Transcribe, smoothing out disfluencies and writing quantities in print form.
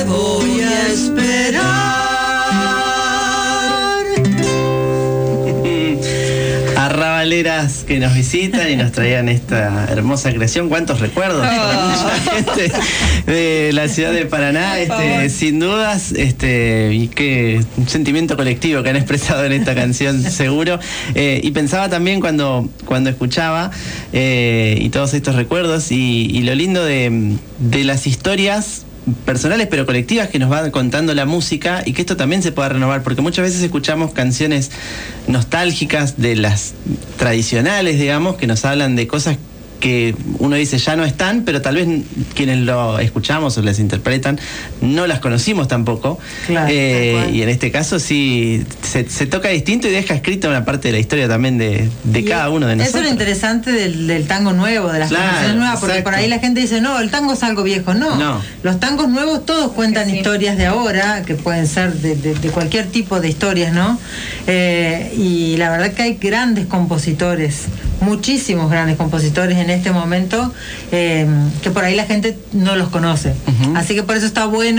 te voy a esperar. Arrabaleras que nos visitan y nos traían esta hermosa creación. Cuántos recuerdos para mucha gente de la ciudad de Paraná, sin dudas, y qué un sentimiento colectivo que han expresado en esta canción, seguro. Y pensaba también cuando escuchaba y todos estos recuerdos y lo lindo de las historias personales pero colectivas que nos va contando la música, y que esto también se pueda renovar, porque muchas veces escuchamos canciones nostálgicas de las tradicionales, digamos, que nos hablan de cosas que uno dice ya no están, pero tal vez quienes lo escuchamos o las interpretan no las conocimos tampoco. Claro, y en este caso sí se toca distinto y deja escrita una parte de la historia también de cada uno de nosotros. Eso es lo interesante del tango nuevo, de las canciones nuevas, porque exacto. por ahí la gente dice, no, el tango es algo viejo. No. Los tangos nuevos todos cuentan historias de ahora, que pueden ser de cualquier tipo de historias, ¿no? Y la verdad que hay grandes compositores, muchísimos grandes compositores en este momento, que por ahí la gente no los conoce. Así que por eso está bueno